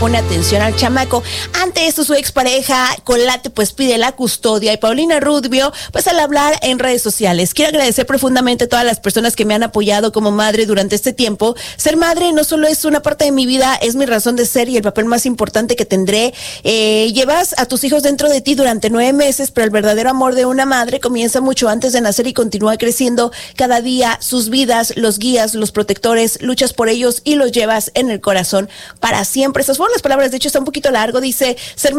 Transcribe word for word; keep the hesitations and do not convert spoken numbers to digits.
pone atención al chamaco. Ante esto, su expareja Colate pues pide la custodia y Paulina Rubio pues al hablar en redes sociales: quiero agradecer profundamente a todas las personas que me han apoyado como madre durante este tiempo. Ser madre no solo es una parte de mi vida, es mi razón de ser y el papel más importante que tendré. Eh, llevas a tus hijos dentro de ti durante nueve meses, pero el verdadero amor de una madre comienza mucho antes de nacer y continúa creciendo cada día. Sus vidas, los guías, los protectores, luchas por ellos y los llevas en el corazón para siempre. Esas fueron las palabras. De hecho, está un poquito largo. Dice: ser